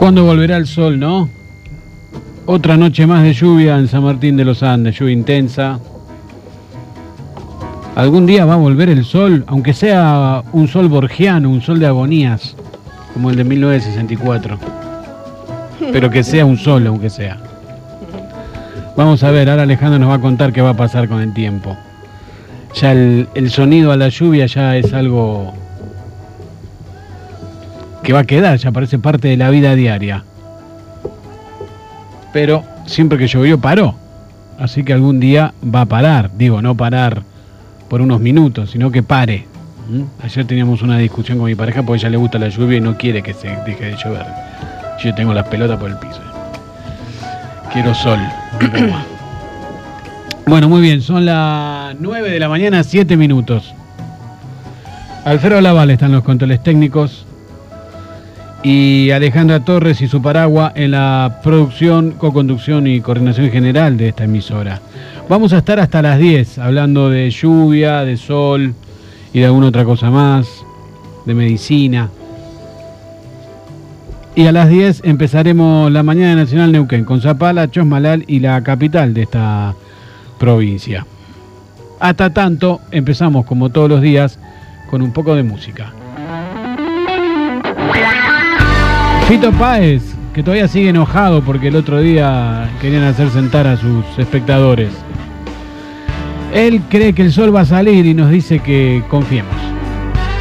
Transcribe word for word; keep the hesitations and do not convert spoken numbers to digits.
¿Cuándo volverá el sol, no? Otra noche más de lluvia en San Martín de los Andes, lluvia intensa. Algún día va a volver el sol, aunque sea un sol borgiano, un sol de agonías, como el de mil novecientos sesenta y cuatro. Pero que sea un sol, aunque sea. Vamos a ver, ahora Alejandro nos va a contar qué va a pasar con el tiempo. Ya el, el sonido a la lluvia ya es algo que va a quedar, ya parece parte de la vida diaria. Pero siempre que llovió paró. Así que algún día va a parar. Digo, no parar por unos minutos, sino que pare. ¿Mm? Ayer teníamos una discusión con mi pareja porque a ella le gusta la lluvia y no quiere que se deje de llover. Yo tengo las pelotas por el piso. Quiero sol. Bueno, muy bien, son las nueve de la mañana, siete minutos. Alfredo Laval está en los controles técnicos y Alejandra Torres y su paraguas en la producción, co-conducción y coordinación general de esta emisora. Vamos a estar hasta las diez hablando de lluvia, de sol y de alguna otra cosa más, de medicina. Y a las diez empezaremos la Mañana Nacional Neuquén con Zapala, Chosmalal y la capital de esta provincia. Hasta tanto, empezamos como todos los días con un poco de música. Fito Páez, que todavía sigue enojado porque el otro día querían hacer sentar a sus espectadores. Él cree que el sol va a salir y nos dice que confiemos.